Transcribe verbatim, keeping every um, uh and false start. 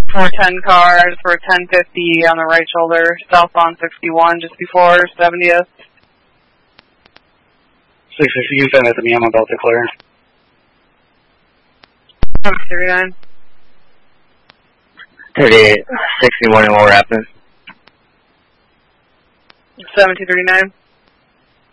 four ten cars for ten fifty on the right shoulder, southbound sixty-one, just before seventieth. six sixty, you send it to me, I'm about to clear. thirty-nine. thirty-eight, sixty-one, and what happened? seventeen thirty-nine.